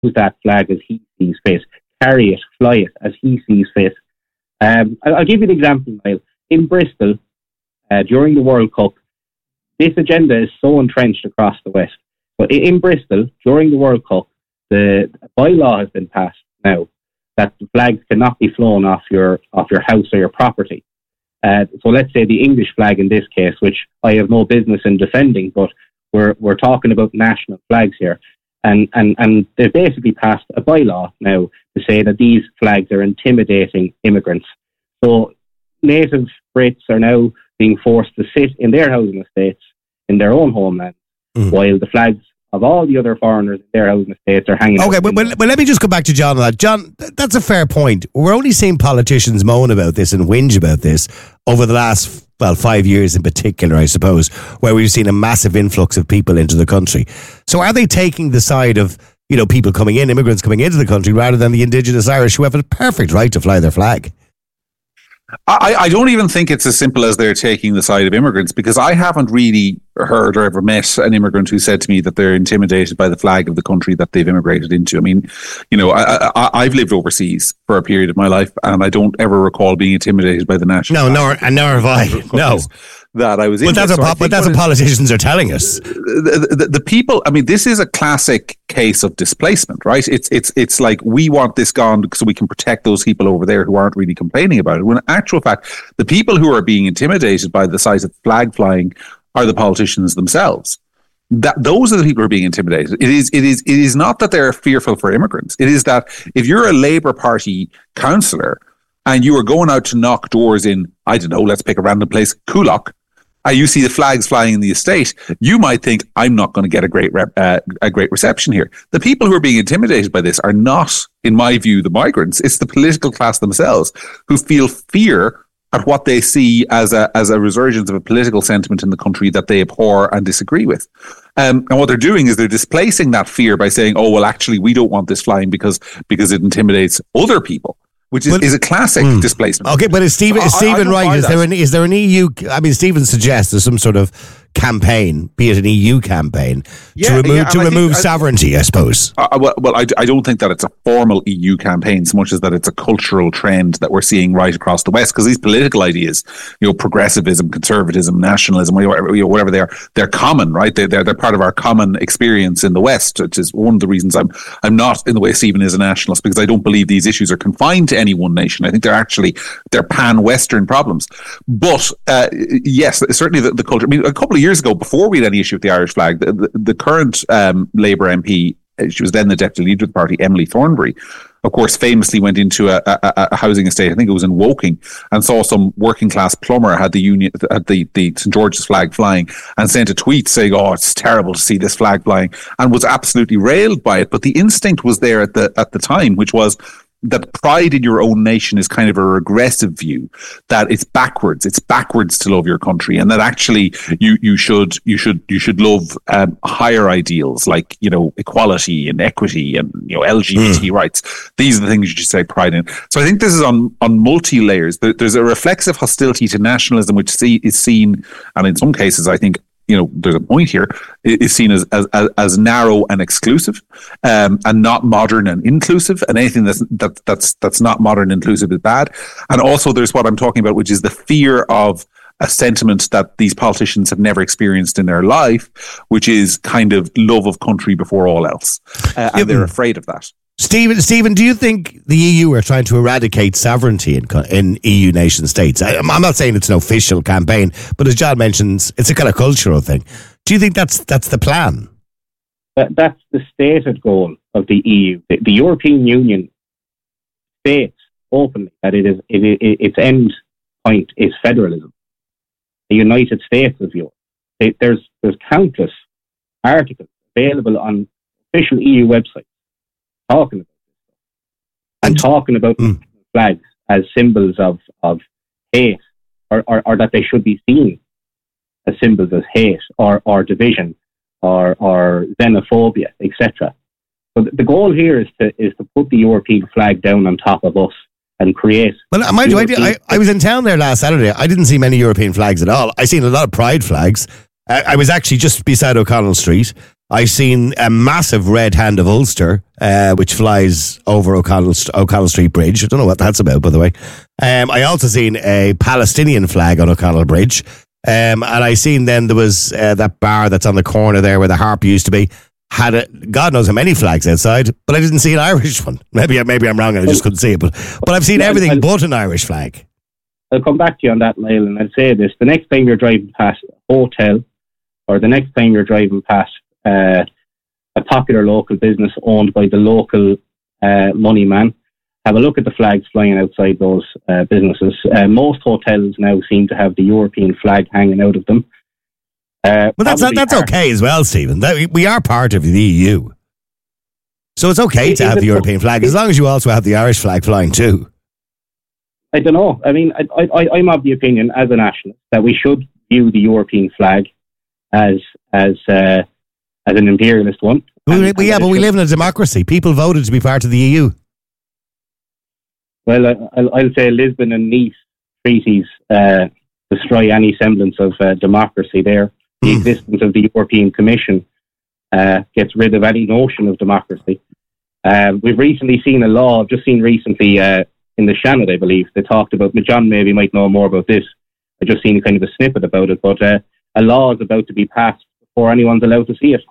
that flag as he sees fit, carry it, fly it as he sees fit. I'll give you an example, Niall. In Bristol, during the World Cup, this agenda is so entrenched across the West. But in Bristol, during the World Cup, the bylaw has been passed now that the flags cannot be flown off your house or your property. So let's say the English flag in this case, which I have no business in defending, but we're talking about national flags here. And they've basically passed a bylaw now to say that these flags are intimidating immigrants. So native Brits are now being forced to sit in their housing estates in their own homeland, while the flags of all the other foreigners in their housing estates are hanging. Okay, but let me just go back to John on that. John, that's a fair point. We're only seeing politicians moan about this and whinge about this over the last, 5 years in particular, I suppose, where we've seen a massive influx of people into the country. So are they taking the side of, people coming in, immigrants coming into the country, rather than the indigenous Irish who have a perfect right to fly their flag? I don't even think it's as simple as they're taking the side of immigrants, because I haven't really heard or ever met an immigrant who said to me that they're intimidated by the flag of the country that they've immigrated into. I mean, I've lived overseas for a period of my life, and I don't ever recall being intimidated by the national. No, nor have I. No. That I was in. But that's what politicians are telling us. The people, I mean, this is a classic case of displacement, right? It's like, we want this gone so we can protect those people over there who aren't really complaining about it. When in actual fact, the people who are being intimidated by the size of flag flying are the politicians themselves. Those are the people who are being intimidated. It is not that they're fearful for immigrants. It is that if you're a Labour Party councillor and you are going out to knock doors in, I don't know, let's pick a random place, Coolock, and you see the flags flying in the estate, you might think, I'm not going to get a great reception here. The people who are being intimidated by this are not, in my view, the migrants. It's the political class themselves who feel fear at what they see as a resurgence of a political sentiment in the country that they abhor and disagree with. And what they're doing is they're displacing that fear by saying, oh, well, actually, we don't want this flying because it intimidates other people. Which is a classic displacement. Okay, but is Stephen right? Is there an EU? I mean, Stephen suggests there's some sort of campaign, be it an EU campaign, to remove sovereignty, I suppose. I don't think that it's a formal EU campaign so much as that it's a cultural trend that we're seeing right across the West, because these political ideas, progressivism, conservatism, nationalism, whatever they are, they're common, right? They're part of our common experience in the West, which is one of the reasons I'm not in the way Stephen is a nationalist, because I don't believe these issues are confined to any one nation. I think they're pan-Western problems. But yes, certainly the culture. I mean, a couple of years ago, before we had any issue with the Irish flag, the current Labour MP, she was then the deputy leader of the party, Emily Thornberry, of course, famously went into a housing estate, I think it was in Woking, and saw some working class plumber had the St. George's flag flying, and sent a tweet saying, "Oh, it's terrible to see this flag flying," and was absolutely railed by it. But the instinct was there at the time, which was that pride in your own nation is kind of a regressive view, that it's backwards to love your country, and that actually you should love higher ideals like equality and equity and LGBT rights. These are the things you should take pride in. So I think this is on multi layers. There's a reflexive hostility to nationalism which is seen, and in some cases I think there's a point here, is seen as narrow and exclusive, and not modern and inclusive. And anything that's not modern and inclusive is bad. And also there's what I'm talking about, which is the fear of a sentiment that these politicians have never experienced in their life, which is kind of love of country before all else. And they're afraid of that. Stephen, do you think the EU are trying to eradicate sovereignty in EU nation states? I'm not saying it's an official campaign, but as John mentions, it's a kind of cultural thing. Do you think that's the plan? That's the stated goal of the EU. The European Union states openly that its end point is federalism. The United States of Europe. There's countless articles available on official EU websites talking about this and talking about flags as symbols of hate, or that they should be seen as symbols of hate or division or xenophobia, etc. So the goal here is to put the European flag down on top of us and create. Well, mind you, I was in town there last Saturday. I didn't see many European flags at all. I seen a lot of pride flags. I was actually just beside O'Connell Street. I've seen a massive red hand of Ulster, which flies over O'Connell Street Bridge. I don't know what that's about, by the way. I also seen a Palestinian flag on O'Connell Bridge. And I seen then there was that bar that's on the corner there where the Harp used to be. God knows how many flags outside, but I didn't see an Irish one. Maybe I'm wrong and I just couldn't see it. But I've seen everything but an Irish flag. I'll come back to you on that, Niall, and I'll say this. The next time you're driving past a hotel, or the next time you're driving past a popular local business owned by the local money man, have a look at the flags flying outside those businesses. Most hotels now seem to have the European flag hanging out of them. But that's okay as well, Stephen. We are part of the EU. So it's okay to have the European flag, as long as you also have the Irish flag flying too. I don't know. I mean, I'm of the opinion, as a nationalist, that we should view the European flag as an imperialist one. But we live in a democracy. People voted to be part of the EU. Well, I'll say Lisbon and Nice treaties destroy any semblance of democracy there. The existence of the European Commission gets rid of any notion of democracy. We've recently seen a law, just seen recently in the Shannon, I believe, they talked about, John maybe might know more about this. I just seen kind of a snippet about it, but a law is about to be passed before anyone's allowed to see it.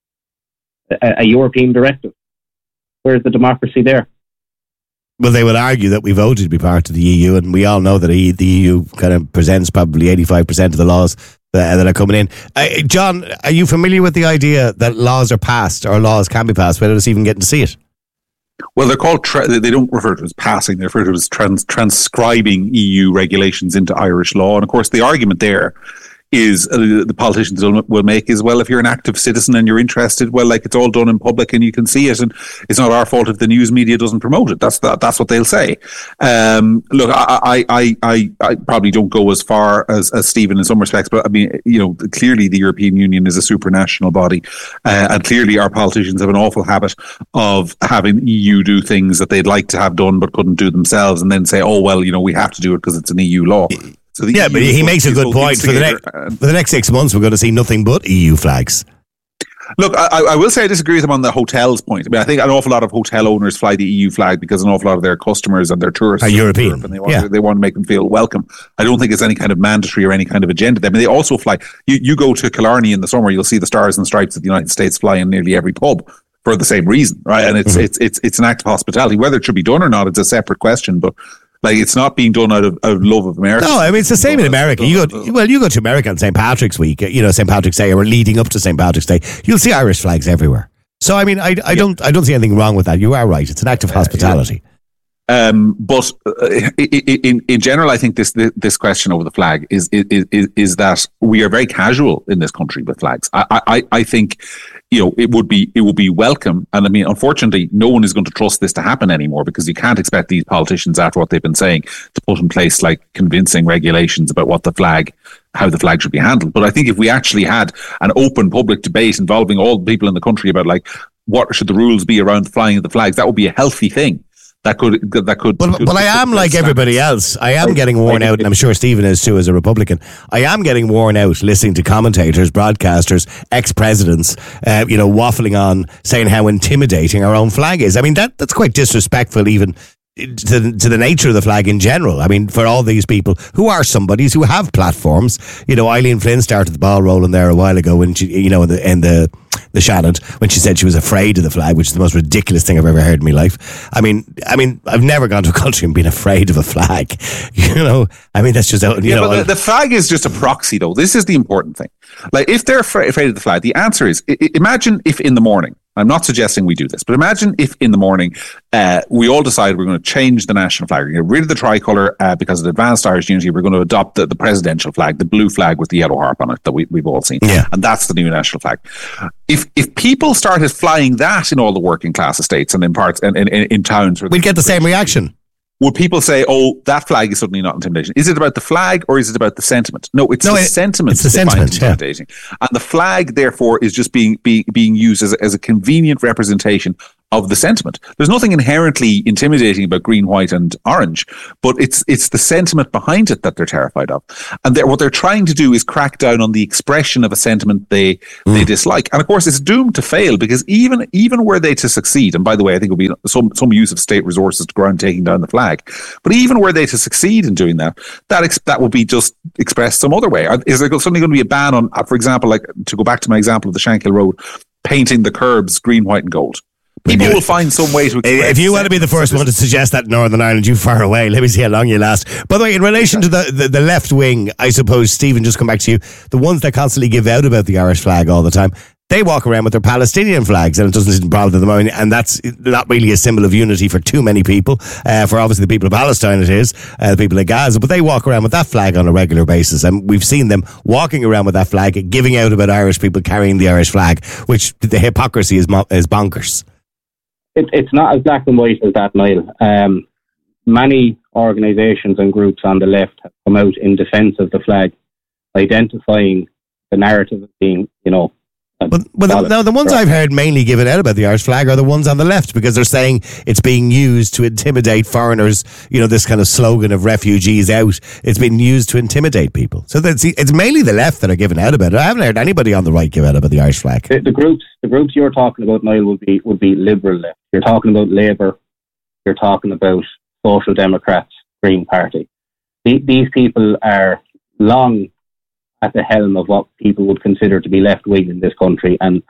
A European directive. Where's the democracy there? Well, they would argue that we voted to be part of the EU, and we all know that the EU kind of presents probably 85% of the laws that are coming in. John, are you familiar with the idea that laws are passed, or laws can be passed, without us even getting to see it? Well, they're called, they don't refer to it as passing, they refer to it as transcribing EU regulations into Irish law. And of course, the argument there is the politicians will make is, well, if you're an active citizen and you're interested, well, like, it's all done in public and you can see it, and it's not our fault if the news media doesn't promote it. That's what they'll say. Look, I probably don't go as far as Stephen in some respects, but I mean, clearly the European Union is a supranational body, and clearly our politicians have an awful habit of having EU do things that they'd like to have done but couldn't do themselves, and then say, oh, well, we have to do it because it's an EU law. So but he makes a good point. For the next 6 months, we're going to see nothing but EU flags. Look, I will say I disagree with him on the hotels point. I mean, I think an awful lot of hotel owners fly the EU flag because an awful lot of their customers and their tourists are European, and they want to make them feel welcome. I don't think it's any kind of mandatory or any kind of agenda. I mean, they also fly. You go to Killarney in the summer, you'll see the Stars and Stripes of the United States fly in nearly every pub for the same reason, right? And it's an act of hospitality. Whether it should be done or not, it's a separate question, but. Like, it's not being done out of love of America. No, I mean, it's the same in America. You go to America on St. Patrick's Week, St. Patrick's Day, or leading up to St. Patrick's Day, you'll see Irish flags everywhere. So, I mean, I don't see anything wrong with that. You are right. It's an act of hospitality. But in general, I think this question over the flag is that we are very casual in this country with flags. I think it would be welcome, and I mean, unfortunately, no one is going to trust this to happen anymore, because you can't expect these politicians, after what they've been saying, to put in place like convincing regulations about how the flag should be handled. But I think if we actually had an open public debate involving all the people in the country about like what should the rules be around the flying of the flags, that would be a healthy thing. But I am like everybody else. I am getting worn out, and I'm sure Stephen is too as a Republican. I am getting worn out listening to commentators, broadcasters, ex-presidents, waffling on, saying how intimidating our own flag is. I mean, that's quite disrespectful even to the nature of the flag in general. I mean, for all these people who are somebodies who have platforms. Eileen Flynn started the ball rolling there a while ago when she, in the Shannon, when she said she was afraid of the flag, which is the most ridiculous thing I've ever heard in my life. I mean, I've never gone to a country and been afraid of a flag. I mean, that's just but the flag is just a proxy, though. This is the important thing. Like, if they're afraid of the flag, the answer is, imagine if in the morning, I'm not suggesting we do this, but imagine if in the morning we all decide we're going to change the national flag. We're going to get rid of the tricolour because of advanced Irish unity. We're going to adopt the presidential flag, the blue flag with the yellow harp on it that we've all seen. Yeah. And that's the new national flag. If people started flying that in all the working class estates and in parts and in towns, we'd get the same reaction. Would people say, "Oh, that flag is suddenly not intimidation"? Is it about the flag or is it about the sentiment? No, it's the sentiment. It's the sentiment. Intimidating, and the flag, therefore, is just being used as a convenient representation of the sentiment. There's nothing inherently intimidating about green, white, and orange, but it's the sentiment behind it that they're terrified of. And what they're trying to do is crack down on the expression of a sentiment they dislike. And of course, it's doomed to fail, because even were they to succeed, and by the way, I think it would be some use of state resources to go around taking down the flag, but even were they to succeed in doing that, that would be just expressed some other way. Is there suddenly going to be a ban on, for example, like to go back to my example of the Shankill Road, painting the curbs green, white, and gold? People will find some way to express. If you want to be the first one to suggest that in Northern Ireland, you far away. Let me see how long you last. By the way, in relation to the left wing, I suppose, Stephen, just come back to you. The ones that constantly give out about the Irish flag all the time, they walk around with their Palestinian flags, and it doesn't bother them. And that's not really a symbol of unity for too many people. For obviously the people of Palestine, it is, the people of Gaza, but they walk around with that flag on a regular basis. And we've seen them walking around with that flag, giving out about Irish people carrying the Irish flag, which the hypocrisy is bonkers. It's not as black and white as that, Niall. Many organisations and groups on the left have come out in defence of the flag, identifying the narrative as being, But the ones I've heard mainly given out about the Irish flag are the ones on the left, because they're saying it's being used to intimidate foreigners. This kind of slogan of refugees out. It's been used to intimidate people. So it's mainly the left that are giving out about it. I haven't heard anybody on the right give out about the Irish flag. The groups you're talking about, Niall, would be liberal left. You're talking about Labour. You're talking about Social Democrats, Green Party. These people are long at the helm of what people would consider to be left-wing in this country, and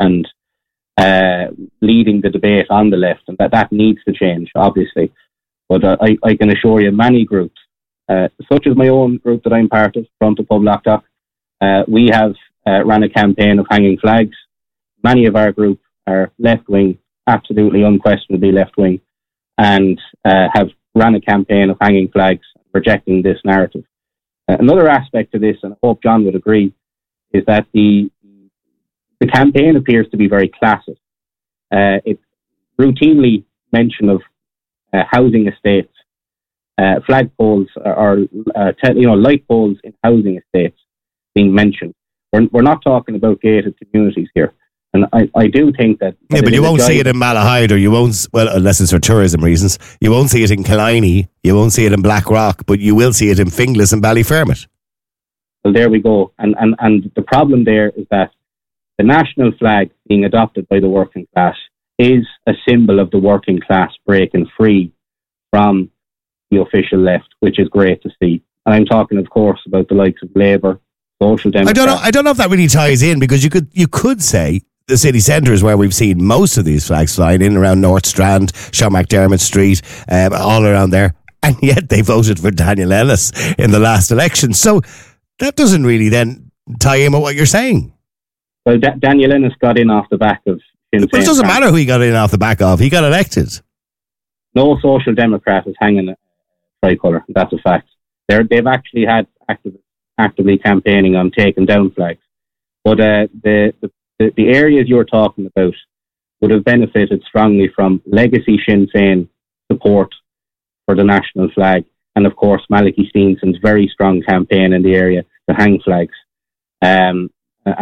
leading the debate on the left, and that needs to change, obviously. But I can assure you, many groups, such as my own group that I'm part of, Front of Pub Lockdock, we have ran a campaign of hanging flags. Many of our group are left-wing, absolutely unquestionably left-wing, and have ran a campaign of hanging flags, rejecting this narrative. Another aspect to this, and I hope John would agree, is that the campaign appears to be very classist. It's routinely mention of housing estates, flagpoles, or light poles in housing estates being mentioned. We're not talking about gated communities here. And I do think that... Yeah, but you won't see it in Malahide, or you won't, well, unless it's for tourism reasons, you won't see it in Killiney, you won't see it in Blackrock, but you will see it in Finglas and Ballyfermot. Well, there we go. And the problem there is that the national flag being adopted by the working class is a symbol of the working class breaking free from the official left, which is great to see. And I'm talking, of course, about the likes of Labour, Social Democrats. I don't know if that really ties in, because you could say the city centre is where we've seen most of these flags flying, in around North Strand, Sean McDermott Street, all around there, and yet they voted for Daniel Ellis in the last election. So that doesn't really then tie in with what you're saying. Well, Daniel Ellis got in off the back of Sinn Féin. But it doesn't matter who he got in off the back of. He got elected. No Social Democrat is hanging a tricolour. That's a fact. They've actually had actively campaigning on taking down flags. But the areas you're talking about would have benefited strongly from legacy Sinn Féin support for the national flag, and of course Malachy Steenson's very strong campaign in the area to hang flags. And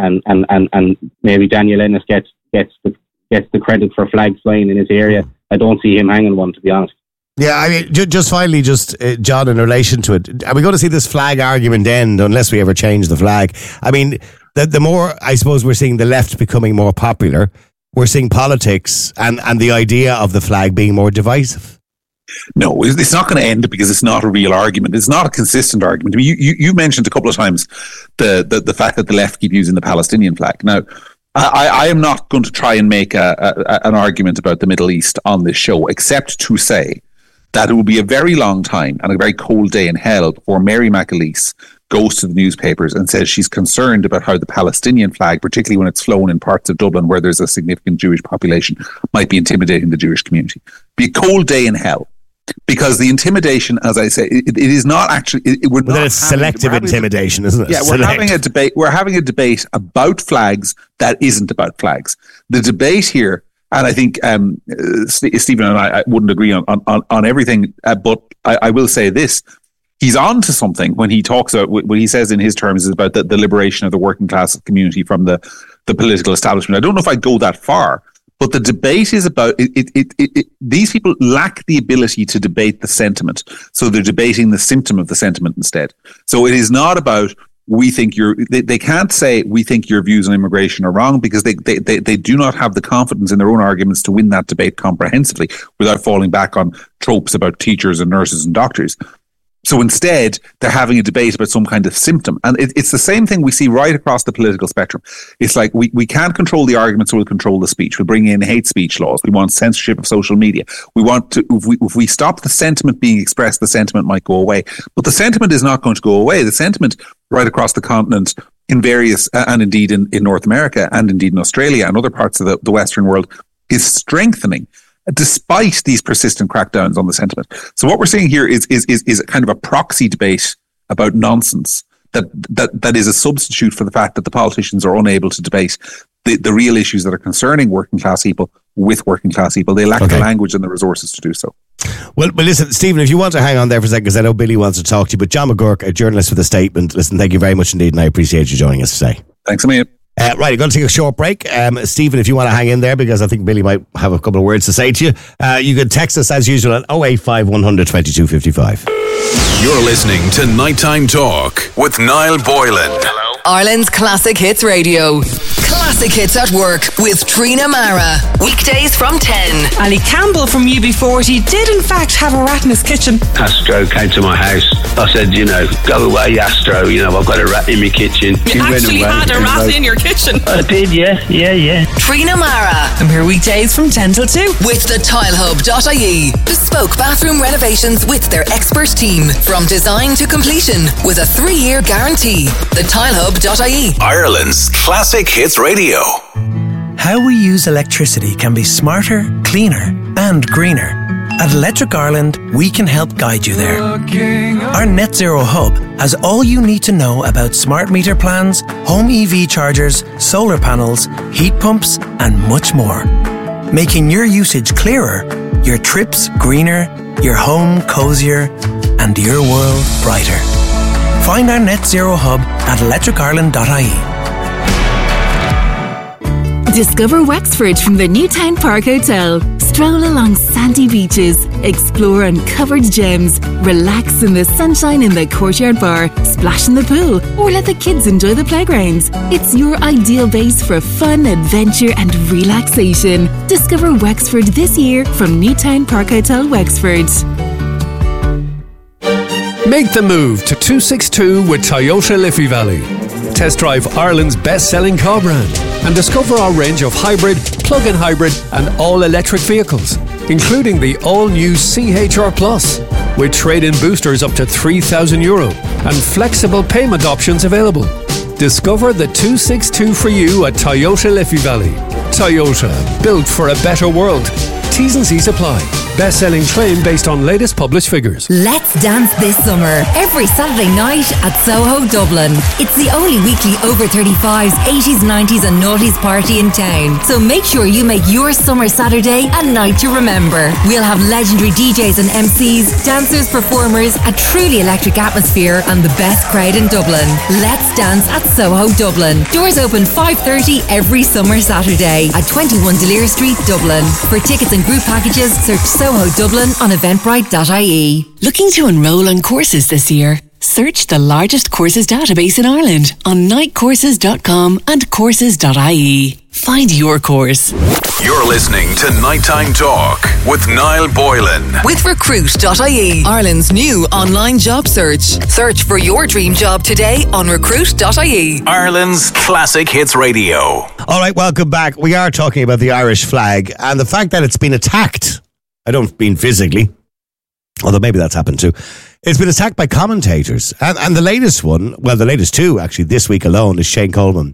maybe Daniel Ennis gets the credit for flags flying in his area. I don't see him hanging one, to be honest. Yeah, I mean, just finally, John, in relation to it, are we going to see this flag argument end unless we ever change the flag? I mean, the more, I suppose, we're seeing the left becoming more popular, we're seeing politics and the idea of the flag being more divisive. No, it's not going to end, because it's not a real argument. It's not a consistent argument. I mean, you mentioned a couple of times the fact that the left keep using the Palestinian flag. Now, I am not going to try and make an argument about the Middle East on this show, except to say that it will be a very long time and a very cold day in hell before Mary McAleese goes to the newspapers and says she's concerned about how the Palestinian flag, particularly when it's flown in parts of Dublin where there's a significant Jewish population, might be intimidating the Jewish community. Be a cold day in hell. Because the intimidation, as I say, it is not actually... It's selective intimidation, isn't it? Yeah, we're having a debate. We're having a debate about flags that isn't about flags. The debate here, and I think Stephen and I wouldn't agree on everything, but I will say this: he's on to something when he talks about what he says in his terms is about the liberation of the working class community from the political establishment. I don't know if I'd go that far, But the debate is about these people lack the ability to debate the sentiment. So they're debating the symptom of the sentiment instead. So it is not about, we think they can't say we think your views on immigration are wrong, because they do not have the confidence in their own arguments to win that debate comprehensively without falling back on tropes about teachers and nurses and doctors. So instead, they're having a debate about some kind of symptom. And it's the same thing we see right across the political spectrum. It's like we can't control the argument, so we'll control the speech. We'll bring in hate speech laws. We want censorship of social media. We want to, if we stop the sentiment being expressed, the sentiment might go away. But the sentiment is not going to go away. The sentiment right across the continent in various, and indeed in North America, and indeed in Australia and other parts of the Western world, is strengthening, despite these persistent crackdowns on the sentiment. So what we're seeing here is a kind of a proxy debate about nonsense that is a substitute for the fact that the politicians are unable to debate the real issues that are concerning working class people with working class people. They lack the language and the resources to do so. Well, listen, Stephen, if you want to hang on there for a second, because I know Billy wants to talk to you, but John McGurk, a journalist with a statement, listen, thank you very much indeed, and I appreciate you joining us today. Thanks a million. Right, I'm going to take a short break. Stephen, if you want to hang in there, because I think Billy might have a couple of words to say to you, you can text us as usual at 085 100 2255. You're listening to Nighttime Talk with Niall Boylan. Hello. Ireland's Classic Hits Radio. Classic Hits at Work with Trina Mara. Weekdays from 10. Ali Campbell from UB40 did in fact have a rat in his kitchen. Astro came to my house. I said, go away, Astro. I've got a rat in my kitchen. You actually had a rat in your kitchen? I did, yeah. Trina Mara. I'm here weekdays from 10 till 2. With the tilehub.ie. Bespoke bathroom renovations with their expert team. From design to completion with a 3-year guarantee. The tilehub.ie. Ireland's Classic Hits Radio. How we use electricity can be smarter, cleaner and greener. At Electric Ireland, we can help guide you there. Our Net Zero Hub has all you need to know about smart meter plans, home EV chargers, solar panels, heat pumps and much more. Making your usage clearer, your trips greener, your home cozier and your world brighter. Find our Net Zero Hub at electricireland.ie. Discover Wexford from the Newtown Park Hotel. Stroll along sandy beaches, explore uncovered gems, relax in the sunshine in the courtyard bar, splash in the pool, or let the kids enjoy the playgrounds. It's your ideal base for fun, adventure and relaxation. Discover Wexford this year from Newtown Park Hotel, Wexford. Make the move to 262 with Toyota Liffey Valley. Test drive Ireland's best-selling car brand and discover our range of hybrid, plug-in hybrid and all-electric vehicles, including the all-new CHR Plus, with trade-in boosters up to €3,000 and flexible payment options available. Discover the 262 for you at Toyota Liffey Valley. Toyota, built for a better world. T's and C's apply. Best-selling claim based on latest published figures. Let's dance this summer. Every Saturday night at Soho, Dublin. It's the only weekly over 35s, 80s, 90s and noughties party in town. So make sure you make your summer Saturday a night to remember. We'll have legendary DJs and MCs, dancers, performers, a truly electric atmosphere and the best crowd in Dublin. Let's dance at Soho, Dublin. Doors open 5:30 every summer Saturday at 21 Delir Street, Dublin. For tickets and group packages, search Soho Dublin on eventbrite.ie. Looking to enrol on courses this year? Search the largest courses database in Ireland on nightcourses.com and courses.ie. Find your course. You're listening to Nighttime Talk with Niall Boylan. With recruit.ie, Ireland's new online job search. Search for your dream job today on recruit.ie. Ireland's Classic Hits Radio. All right, welcome back. We are talking about the Irish flag and the fact that it's been attacked. I don't mean physically, although maybe that's happened too. It's been attacked by commentators. And the latest one, well, the latest two actually this week alone, is Shane Coleman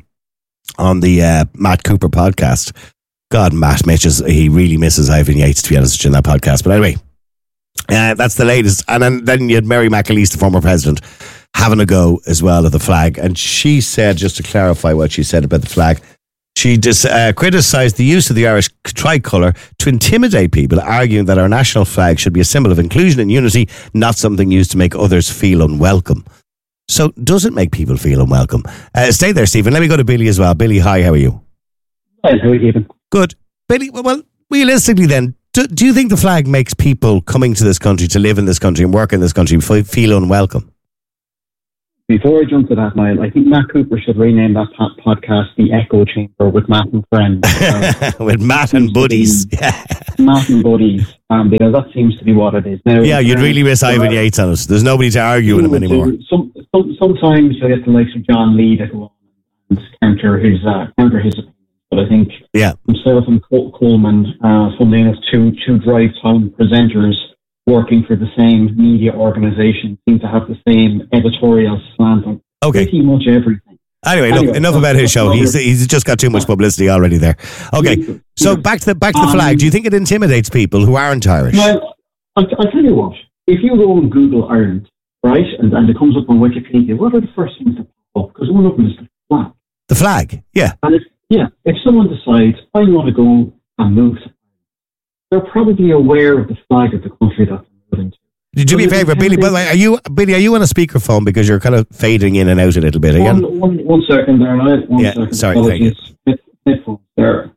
on the Matt Cooper podcast. God, Matt he really misses Ivan Yates, to be honest with you, in that podcast. But anyway, that's the latest. And then you had Mary McAleese, the former president, having a go as well at the flag. And she said, just to clarify what she said about the flag, she just criticised the use of the Irish tricolour to intimidate people, arguing that our national flag should be a symbol of inclusion and unity, not something used to make others feel unwelcome. So does it make people feel unwelcome? Stay there, Stephen. Let me go to Billy as well. Billy, hi, how are you? Hi, how are you, Stephen? Good. Billy, well, realistically then, do you think the flag makes people coming to this country, to live in this country and work in this country, feel unwelcome? Before I jump to that, Niall, I think Matt Cooper should rename that podcast The Echo Chamber with Matt and Friends. With Matt and Buddies. Matt and Buddies, because that seems to be what it is. Now, yeah, you'd really miss Ivan Yates on it. There's nobody to argue with him anymore. Sometimes you get the likes of John Lee to go on and counter his opinions. But I think himself and Coleman, funnily enough, two drive time presenters working for the same media organisation, seem to have the same editorial slant on pretty much everything. Anyway, look, enough about his show. He's just got too much publicity already there. Okay, so back to the flag. Do you think it intimidates people who aren't Irish? Well, I'll tell you what. If you go and Google Ireland, right, and it comes up on Wikipedia, what are the first things that pop up? Because one of them is the flag. The flag, yeah. And if someone decides, I want to go and move to Ireland, they're probably aware of the flag of the country that they're moving to. Do me a favour, Billy. By the way, are you on a speakerphone because you're kind of fading in and out a little bit again? One second there, now. One second. Sorry, thank you. Headphones there.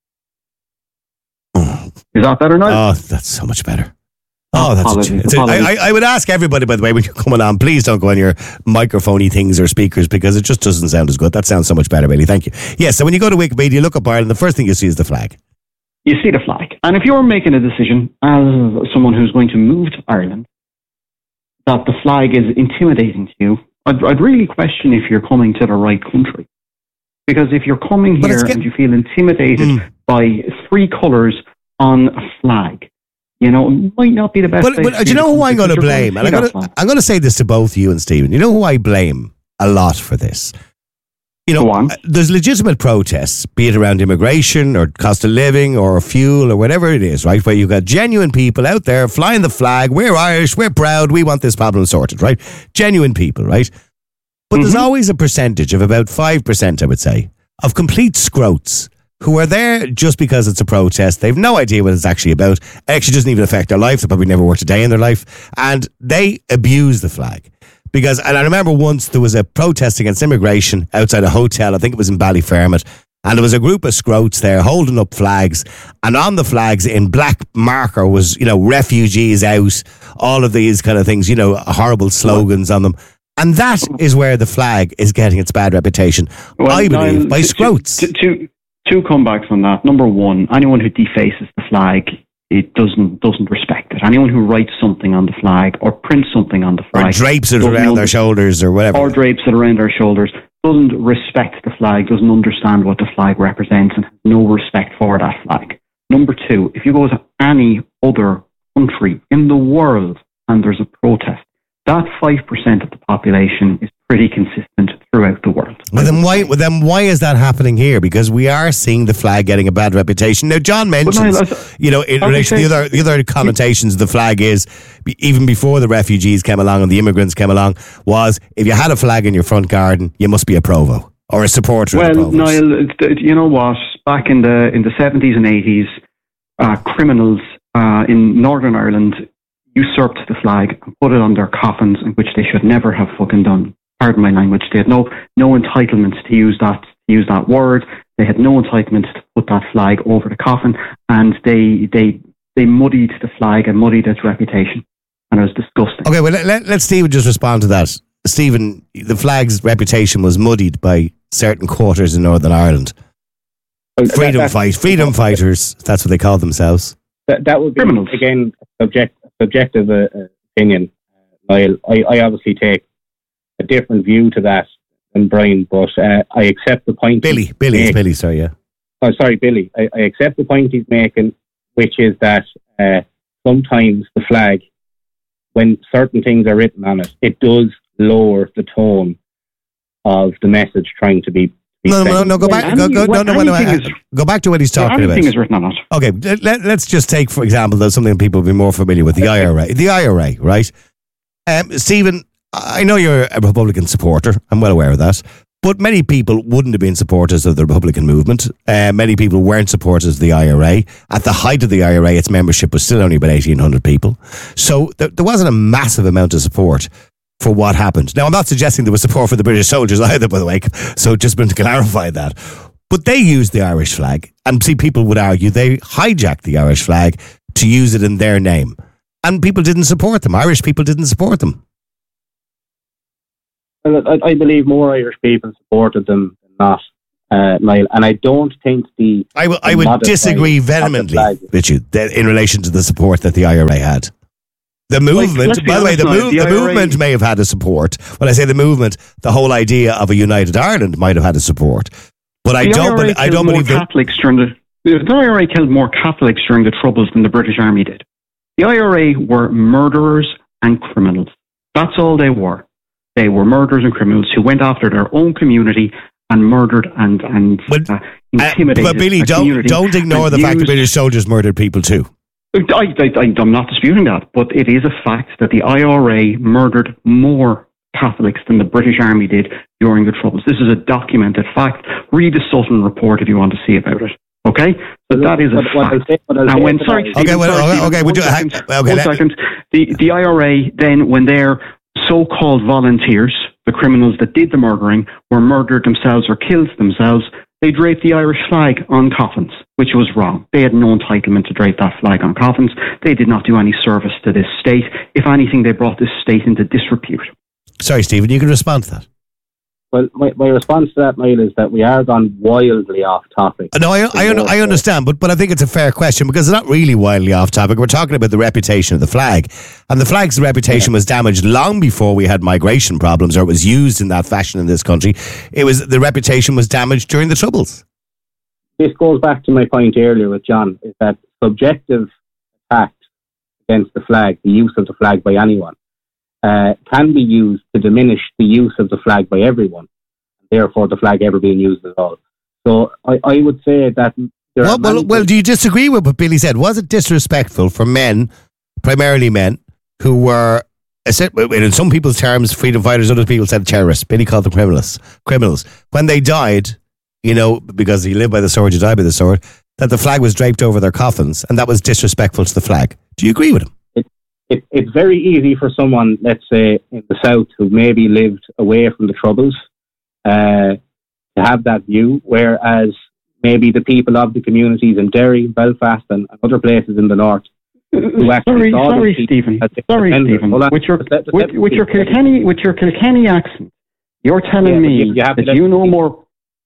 Is that better now? Oh, that's so much better. Oh, that's I would ask everybody, by the way, when you're coming on, please don't go on your microphony things or speakers because it just doesn't sound as good. That sounds so much better, Billy. Thank you. Yeah, so when you go to Wikipedia, look up Ireland, the first thing you see is the flag. You see the flag. And if you're making a decision as someone who's going to move to Ireland, that the flag is intimidating to you, I'd really question if you're coming to the right country. Because if you're coming here and you feel intimidated by three colours on a flag, it might not be the best. But do you know who I'm going to blame? And I'm going to say this to both you and Stephen. You know who I blame a lot for this? There's legitimate protests, be it around immigration or cost of living or fuel or whatever it is, right? Where you've got genuine people out there flying the flag. We're Irish, we're proud, we want this problem sorted, right? Genuine people, right? But there's always a percentage of about 5%, I would say, of complete scroats who are there just because it's a protest. They've no idea what it's actually about. It actually doesn't even affect their life. They probably never worked a day in their life. And they abuse the flag. And I remember once there was a protest against immigration outside a hotel, I think it was in Ballyfermot, and there was a group of scroats there holding up flags, and on the flags in black marker was, refugees out, all of these kind of things, horrible slogans on them. And that is where the flag is getting its bad reputation, I believe, by scroats. Two comebacks on that. Number one, anyone who defaces the flag, it doesn't respect it. Anyone who writes something on the flag or prints something on the flag, or drapes it around their shoulders or whatever, doesn't respect the flag, doesn't understand what the flag represents, and has no respect for that flag. Number two, if you go to any other country in the world and there's a protest, that 5% of the population is pretty consistent throughout the world. Well, then why is that happening here? Because we are seeing the flag getting a bad reputation. Now, John mentions, in relation to the other connotations of the flag is, even before the refugees came along and the immigrants came along, was if you had a flag in your front garden, you must be a Provo or a supporter of the Provos. Well, Niall, you know what? Back in the 70s and 80s, criminals in Northern Ireland usurped the flag and put it on their coffins, in which they should never have fucking done. Pardon my language. They had no entitlement to use that word. They had no entitlement to put that flag over the coffin, and they muddied the flag and muddied its reputation, and it was disgusting. Okay, well let Stephen just respond to that. Stephen, the flag's reputation was muddied by certain quarters in Northern Ireland. Freedom fighters. That's what they call themselves. That would be criminals. Again, subjective opinion. I obviously take a different view to that than Brian, but I accept the point. Billy, sorry, yeah. Oh, sorry, Billy. I accept the point he's making, which is that sometimes the flag, when certain things are written on it, it does lower the tone of the message trying to be. No, go back. Go back to what he's talking about. Anything is written on it. Okay, let's just take, for example, something people will be more familiar with, the IRA. The IRA, right? Stephen, I know you're a Republican supporter. I'm well aware of that. But many people wouldn't have been supporters of the Republican movement. Many people weren't supporters of the IRA. At the height of the IRA, its membership was still only about 1,800 people. So there wasn't a massive amount of support for what happened. Now, I'm not suggesting there was support for the British soldiers either, by the way, so just been to clarify that. But they used the Irish flag, and see, people would argue they hijacked the Irish flag to use it in their name. And people didn't support them. Irish people didn't support them. Well, I believe more Irish people supported them than not, Niall. And I don't think I would disagree vehemently with you in relation to the support that the IRA had. The movement, by the way, the movement may have had a support. When I say the movement, the whole idea of a united Ireland might have had a support. But I don't believe Catholics during the IRA killed more Catholics during the Troubles than the British Army did. The IRA were murderers and criminals. That's all they were. They were murderers and criminals who went after their own community and murdered and intimidated. But Billy, don't ignore the fact that British soldiers murdered people too. I'm not disputing that, but it is a fact that the IRA murdered more Catholics than the British Army did during the Troubles. This is a documented fact. Read the Sutton report if you want to see about it. Okay? But that is a fact. One second. The IRA then, when their so-called volunteers, the criminals that did the murdering, were murdered themselves or killed themselves, they draped the Irish flag on coffins, which was wrong. They had no entitlement to drape that flag on coffins. They did not do any service to this state. If anything, they brought this state into disrepute. Sorry, Stephen, you can respond to that. Well, my response to that, Niall, is that we are gone wildly off topic. No, I understand, but I think it's a fair question because it's not really wildly off topic. We're talking about the reputation of the flag. And the flag's reputation was damaged long before we had migration problems, or it was used in that fashion in this country. The reputation was damaged during the Troubles. This goes back to my point earlier with John, is that subjective attacks against the flag, the use of the flag by anyone, can be used to diminish the use of the flag by everyone, therefore the flag ever being used at all. So I would say that... Well, do you disagree with what Billy said? Was it disrespectful for men, primarily men, who were, in some people's terms, freedom fighters, other people said terrorists, Billy called them criminals. When they died, because you live by the sword, you die by the sword, that the flag was draped over their coffins, and that was disrespectful to the flag. Do you agree with him? It's very easy for someone, let's say, in the South who maybe lived away from the Troubles to have that view, whereas maybe the people of the communities in Derry, Belfast and other places in the North who actually Sorry, Stephen. With your Kilkenny accent, you're telling me that you know more...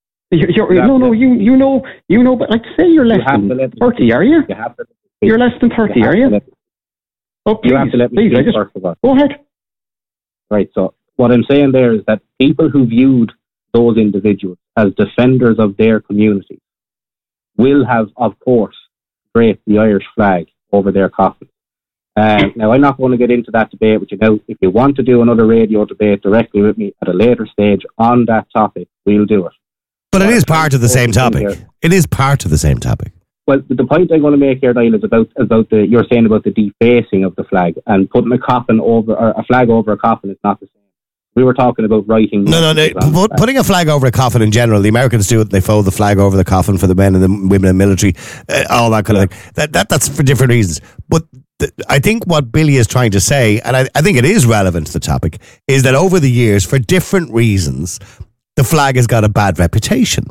You know, but I'd say you're less than 30, are you? You're less than 30, are you? Oh, please, you have to let me speak first of all. Go ahead. Right, so what I'm saying there is that people who viewed those individuals as defenders of their community will have, of course, draped the Irish flag over their coffins. Now, I'm not going to get into that debate with you now. If you want to do another radio debate directly with me at a later stage on that topic, we'll do it. But it is part of the same topic. It is part of the same topic. Well, the point I'm going to make here, Niall, is about you're saying about the defacing of the flag, and putting a flag over a coffin is not the same. We were talking about writing. No. Putting a flag over a coffin in general, the Americans do it. They fold the flag over the coffin for the men and the women in the military, all that kind of thing. That's for different reasons. But I think what Billy is trying to say, and I think it is relevant to the topic, is that over the years, for different reasons, the flag has got a bad reputation.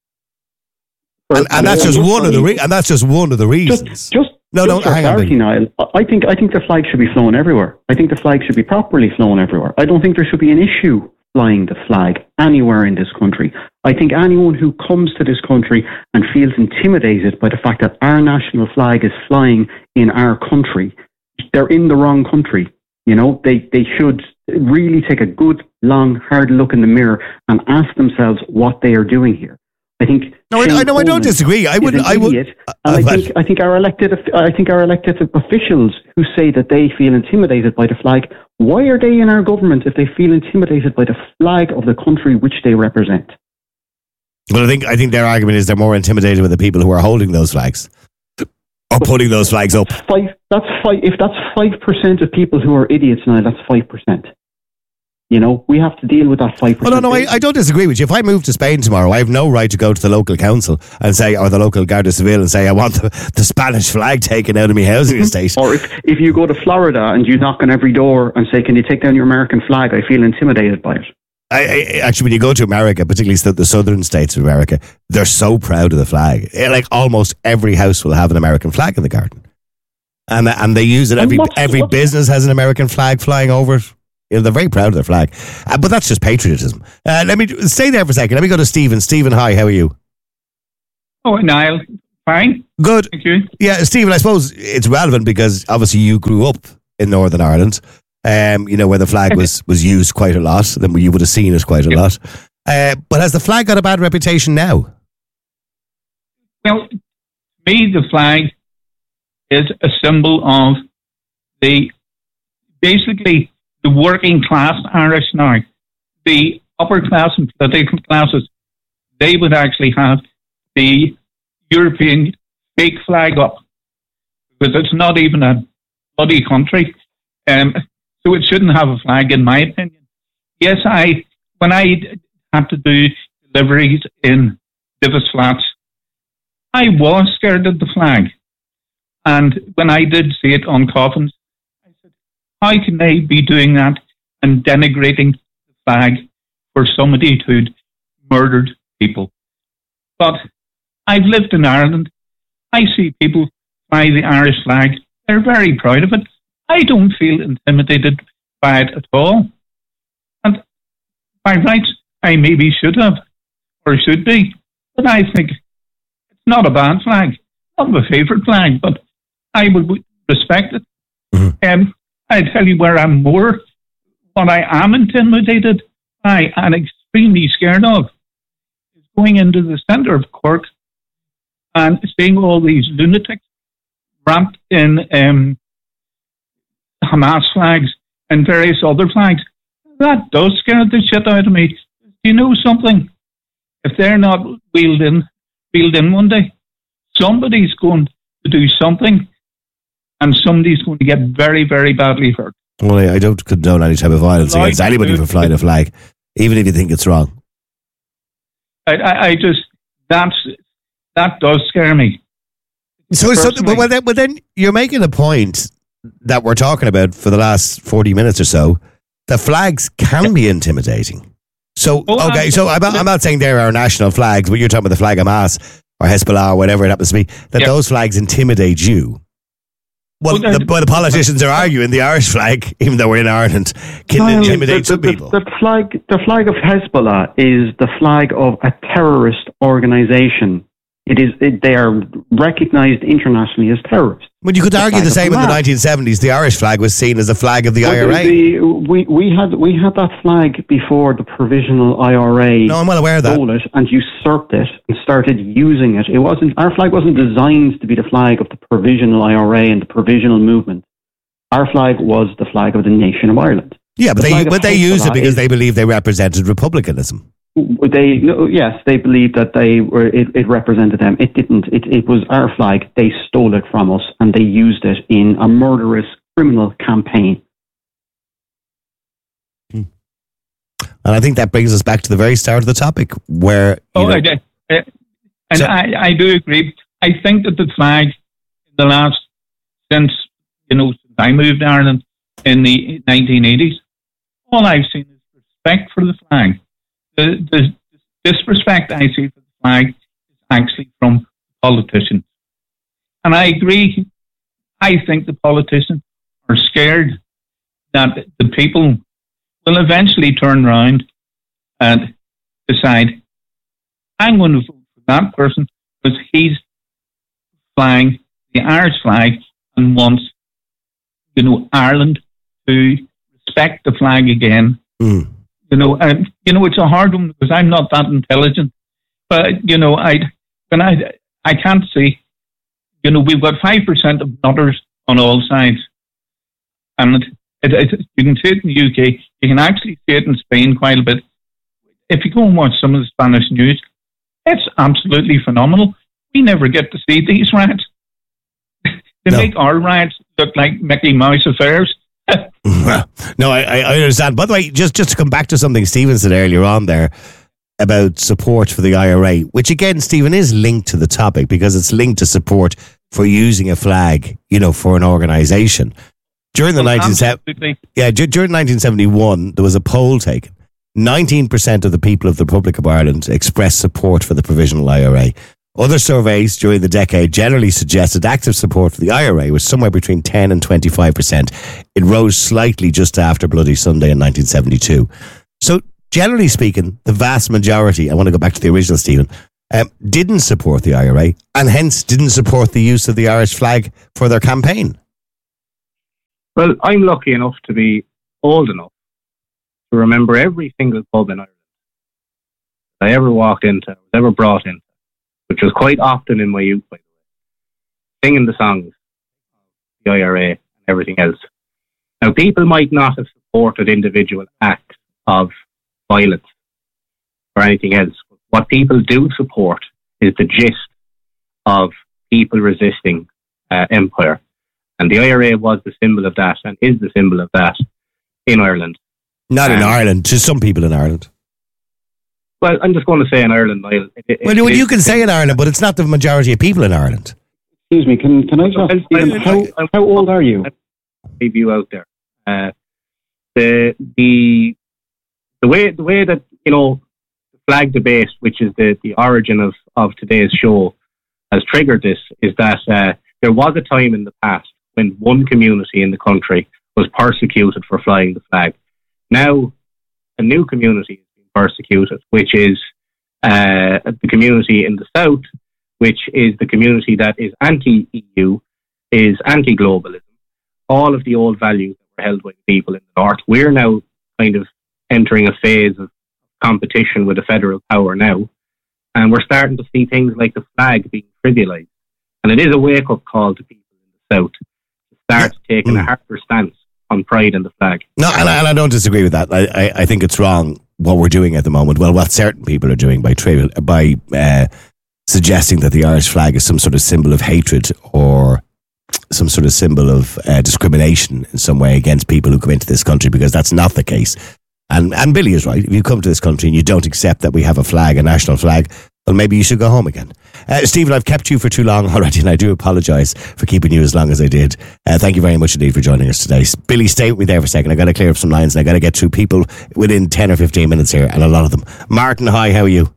And that's just one of the reasons. Hang on, Niall. I think the flag should be flown everywhere. I think the flag should be properly flown everywhere. I don't think there should be an issue flying the flag anywhere in this country. I think anyone who comes to this country and feels intimidated by the fact that our national flag is flying in our country, they're in the wrong country. They should really take a good, long, hard look in the mirror and ask themselves what they are doing here. I think. I don't disagree. I think our elected officials who say that they feel intimidated by the flag, why are they in our government if they feel intimidated by the flag of the country which they represent? Well, I think their argument is they're more intimidated with the people who are holding those flags or putting those flags up. If that's 5% of people who are idiots now, that's 5%. We have to deal with that 5%. Well, no, I don't disagree with you. If I move to Spain tomorrow, I have no right to go to the local council and say, or the local Guardia Civil and say, I want the Spanish flag taken out of my housing estate. Or if you go to Florida and you knock on every door and say, can you take down your American flag? I feel intimidated by it. I actually, when you go to America, particularly the southern states of America, they're so proud of the flag. Like almost every house will have an American flag in the garden, and they use it. Every business has an American flag flying over it. You know, they're very proud of their flag, but that's just patriotism. Let me stay there for a second. Let me go to Stephen. Stephen, hi, how are you? Oh, Niall, fine. Good. Thank you. Yeah, Stephen, I suppose it's relevant because obviously you grew up in Northern Ireland. Where the flag was used quite a lot, then you would have seen it quite a lot. But has the flag got a bad reputation now? Well, to me, the flag is a symbol of basically the working class Irish now. The upper class and political classes, they would actually have the European fake flag up because it's not even a bloody country. So it shouldn't have a flag, in my opinion. Yes, when I had to do deliveries in Divis Flats, I was scared of the flag. And when I did see it on coffins, I said, how can they be doing that and denigrating the flag for somebody who'd murdered people? But I've lived in Ireland. I see people fly the Irish flag. They're very proud of it. I don't feel intimidated by it at all. And by rights, I maybe should have, or should be. But I think it's not a bad flag. Not my favourite flag, but I would respect it. Mm-hmm. I tell you what I am intimidated by and extremely scared of is going into the centre of Cork and seeing all these lunatics wrapped in Hamas flags and various other flags. That does scare the shit out of me. Do you know something? If they're not wheeled in one day, somebody's going to do something and somebody's going to get very, very badly hurt. Well, I don't condone any type of violence against anybody for flying a flag, even if you think it's wrong. That does scare me. But then you're making a point that we're talking about for the last 40 minutes or so. The flags can be intimidating. So, okay, so I'm not saying they're our national flags, but you're talking about the flag of Hamas or Hezbollah or whatever it happens to be, that those flags intimidate you. Well, the politicians are arguing the Irish flag, even though we're in Ireland, can intimidate some people. The flag of Hezbollah is the flag of a terrorist organisation. They are recognised internationally as terrorists. But you could argue the same in the 1970s. The Irish flag was seen as a flag of the IRA. We had that flag before the provisional IRA. No, I'm well aware of that. Stole it and usurped it and started using it. Our flag wasn't designed to be the flag of the provisional IRA and the provisional movement. Our flag was the flag of the nation of Ireland. Yeah, but they used it because they believed they represented republicanism. They believed that it represented them. It didn't. It was our flag. They stole it from us and they used it in a murderous criminal campaign. And I think that brings us back to the very start of the topic where... I do agree. I think that the flag, since I moved to Ireland in the 1980s, all I've seen is respect for the flag. The disrespect I see for the flag is actually from politicians. And I agree. I think the politicians are scared that the people will eventually turn around and decide, I'm going to vote for that person because he's flying the Irish flag and wants, Ireland to respect the flag again. Mm. It's a hard one because I'm not that intelligent. But, I can't see, we've got 5% of nutters on all sides. And you can see it in the UK. You can actually see it in Spain quite a bit. If you go and watch some of the Spanish news, it's absolutely phenomenal. We never get to see these riots. They make our riots look like Mickey Mouse affairs. No, I understand. By the way, just to come back to something Stephen said earlier on there about support for the IRA, which again, Stephen, is linked to the topic because it's linked to support for using a flag, for an organisation. During the during 1971, there was a poll taken. 19% of the people of the Republic of Ireland expressed support for the provisional IRA. Other surveys during the decade generally suggested active support for the IRA was somewhere between 10 and 25%. It rose slightly just after Bloody Sunday in 1972. So, generally speaking, the vast majority, I want to go back to the original, Stephen, didn't support the IRA and hence didn't support the use of the Irish flag for their campaign. Well, I'm lucky enough to be old enough to remember every single pub in Ireland I ever walked into, was ever brought into, which was quite often in my youth, by the way, singing the songs, the IRA and everything else. Now, people might not have supported individual acts of violence or anything else. What people do support is the gist of people resisting empire. And the IRA was the symbol of that and is the symbol of that in Ireland. Not in Ireland, to some people in Ireland. Well, I'm just going to say in Ireland, Niall. You can say in Ireland, but it's not the majority of people in Ireland. Excuse me, can I just ask, how old are you? Leave you out there. The way that, you know, the flag debate, which is the origin of today's show, has triggered this, is that there was a time in the past when one community in the country was persecuted for flying the flag. Now, a new community is being persecuted, which is the community in the south, which is the community that is anti-EU, is anti-globalism. All of the old values that were held by the people in the north. We're now kind of entering a phase of competition with the federal power now, and we're starting to see things like the flag being trivialised. And it is a wake-up call to people in the south to start taking a harder stance on pride in the flag. No, and I don't disagree with that. I think it's wrong what we're doing at the moment. Well, what certain people are doing by suggesting that the Irish flag is some sort of symbol of hatred or some sort of symbol of discrimination in some way against people who come into this country, because that's not the case. And Billy is right. If you come to this country and you don't accept that we have a flag, a national flag, well, maybe you should go home again. Stephen, I've kept you for too long already, and I do apologise for keeping you as long as I did. Thank you very much indeed for joining us today. Billy, stay with me there for a second. I've got to clear up some lines, and I've got to get through people within 10 or 15 minutes here, and a lot of them. Martin, hi, how are you?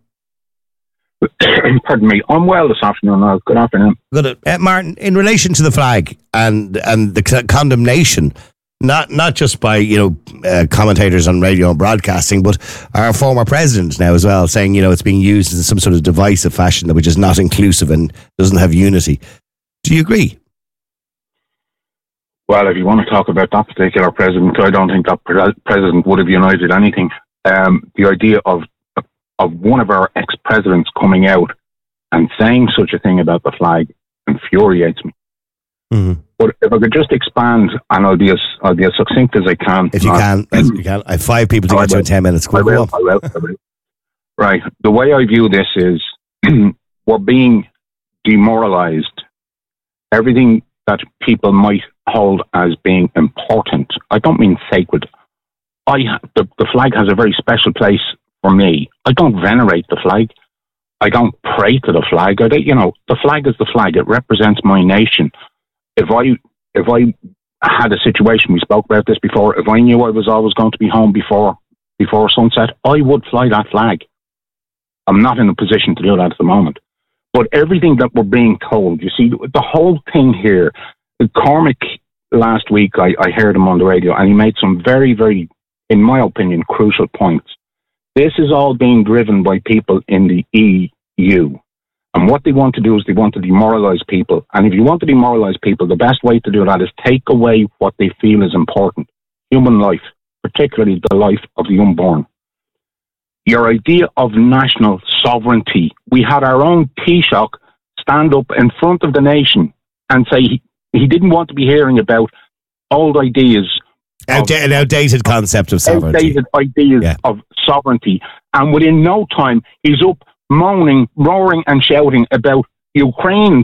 Pardon me. I'm well this afternoon. Good afternoon. Good. Martin, in relation to the flag and the condemnation, not just by commentators on radio and broadcasting, but our former president now as well, saying it's being used in some sort of divisive fashion which is not inclusive and doesn't have unity. Do you agree? Well, if you want to talk about that particular president, I don't think that president would have united anything. The idea of one of our ex-presidents coming out and saying such a thing about the flag infuriates me. Mm-hmm. But if I could just expand, and I'll be as succinct as I can. If you can. I have 5 people to get to in 10 minutes. I will. Right. The way I view this is we're being demoralized. Everything that people might hold as being important, I don't mean sacred. The flag has a very special place for me. I don't venerate the flag. I don't pray to the flag. The flag is the flag. It represents my nation. If I had a situation, we spoke about this before, if I knew I was always going to be home before sunset, I would fly that flag. I'm not in a position to do that at the moment. But everything that we're being told, you see, the whole thing here, Cormac last week, I heard him on the radio, and he made some very, very, in my opinion, crucial points. This is all being driven by people in the EU. And what they want to do is they want to demoralize people. And if you want to demoralize people, the best way to do that is take away what they feel is important. Human life, particularly the life of the unborn. Your idea of national sovereignty. We had our own Taoiseach stand up in front of the nation and say he didn't want to be hearing about old ideas. An outdated concept of sovereignty. Outdated ideas of sovereignty. And within no time, he's up moaning, roaring and shouting about Ukraine's